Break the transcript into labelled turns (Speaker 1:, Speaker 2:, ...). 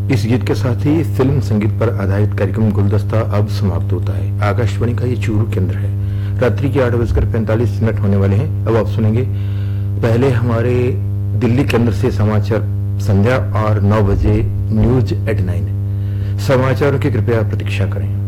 Speaker 1: इस गीत के साथ ही फिल्म संगीत पर आधारित कार्यक्रम गुलदस्ता अब समाप्त होता है। आकाशवाणी का ये चूरू केंद्र है। रात्रि के 8:45 होने वाले हैं। अब आप सुनेंगे पहले हमारे दिल्ली केंद्र से समाचार संध्या और 9 बजे न्यूज एट 9। समाचारों की कृपया प्रतीक्षा करें।